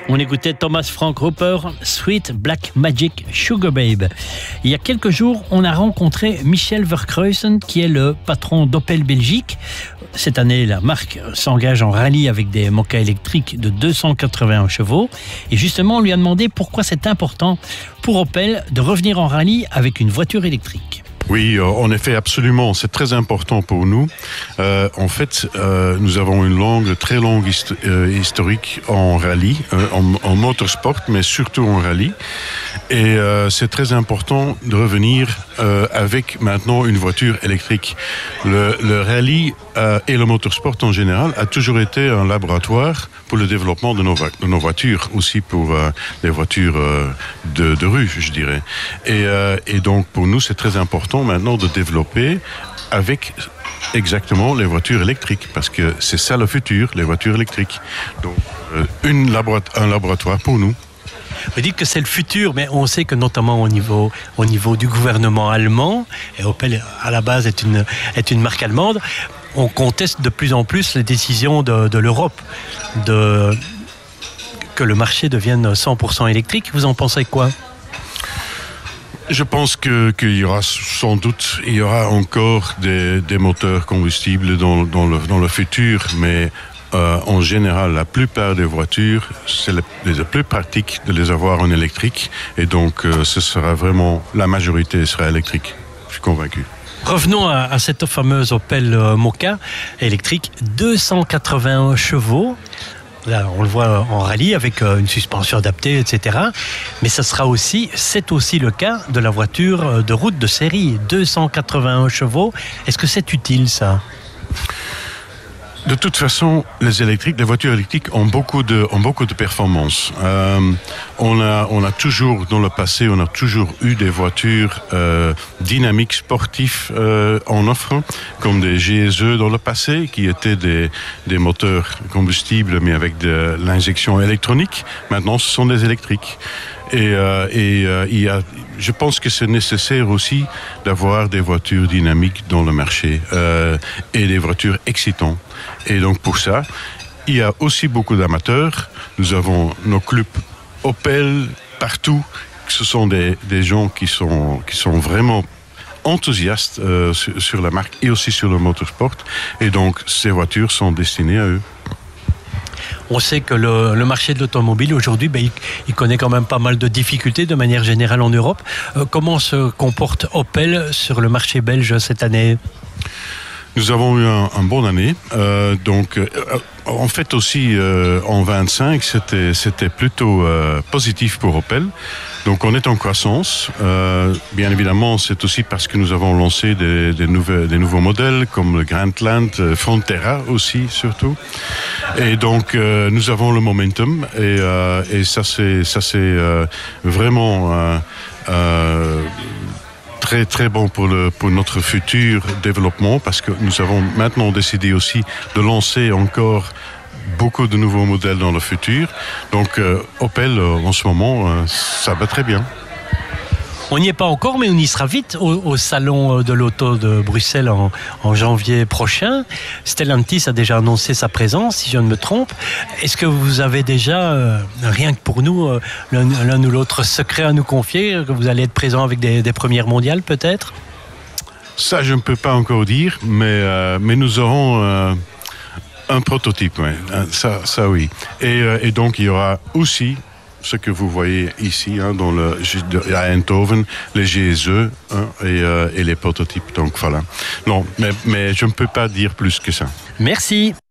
On écoutait Thomas Frank Roper, Sweet Black Magic Sugar Babe. Il y a quelques jours, on a rencontré Michel Verkruyssen, qui est le patron d'Opel Belgique. Cette année, la marque s'engage en rallye avec des Mokka électriques de 281 chevaux. Et justement, on lui a demandé pourquoi c'est important pour Opel de revenir en rallye avec une voiture électrique. Oui, en effet, absolument. C'est très important pour nous. En fait, nous avons une très longue historique en rallye, en motorsport, mais surtout en rallye. Et c'est très important de revenir avec maintenant une voiture électrique. Le rallye et le motorsport en général a toujours été un laboratoire pour le développement de nos voitures, aussi pour les voitures de rue, je dirais. Et donc, pour nous, c'est très important maintenant de développer avec exactement les voitures électriques, parce que c'est ça le futur, les voitures électriques. Donc, un laboratoire pour nous. Vous dites que c'est le futur, mais on sait que notamment au niveau du gouvernement allemand, et Opel à la base est une marque allemande, on conteste de plus en plus les décisions de l'Europe que le marché devienne 100% électrique. Vous en pensez quoi ? Je pense qu'il y aura sans doute, encore des moteurs combustibles dans le futur, mais en général, la plupart des voitures, c'est le plus pratique de les avoir en électrique, et donc ce sera vraiment, la majorité sera électrique, je suis convaincu. Revenons à cette fameuse Opel Mokka électrique, 281 chevaux. Là, on le voit en rallye avec une suspension adaptée, etc. Mais c'est aussi le cas de la voiture de route de série, 281 chevaux. Est-ce que c'est utile, ça ? De toute façon, les voitures électriques ont beaucoup de performances. On a toujours, dans le passé, eu des voitures dynamiques, sportives en offre, comme des GSE dans le passé, qui étaient des moteurs combustibles, mais avec de l'injection électronique. Maintenant, ce sont des électriques. Je pense que c'est nécessaire aussi d'avoir des voitures dynamiques dans le marché et des voitures excitantes. Et donc pour ça, il y a aussi beaucoup d'amateurs. Nous avons nos clubs Opel partout. Ce sont des gens qui sont vraiment enthousiastes sur la marque et aussi sur le motorsport. Et donc ces voitures sont destinées à eux. On sait que le marché de l'automobile aujourd'hui, il connaît quand même pas mal de difficultés de manière générale en Europe. Comment se comporte Opel sur le marché belge cette année ? Nous avons eu une bonne année. En fait aussi, en 25, c'était plutôt positif pour Opel. Donc on est en croissance. Bien évidemment, c'est aussi parce que nous avons lancé des nouveaux modèles comme le Grandland, Frontera aussi surtout. Et donc nous avons le momentum et ça c'est vraiment très très bon pour notre futur développement, parce que nous avons maintenant décidé aussi de lancer encore beaucoup de nouveaux modèles dans le futur. Donc Opel en ce moment ça va très bien. On n'y est pas encore, mais on y sera vite au salon de l'auto de Bruxelles en janvier prochain. Stellantis a déjà annoncé sa présence, si je ne me trompe. Est-ce que vous avez déjà, rien que pour nous, l'un ou l'autre secret à nous confier, que vous allez être présent avec des premières mondiales peut-être ? Ça, je ne peux pas encore dire, mais nous auront un prototype, ouais. Ça oui. Et donc il y aura aussi ce que vous voyez ici, à Eindhoven, les GSE et les prototypes. Donc voilà. Non, mais je ne peux pas dire plus que ça. Merci.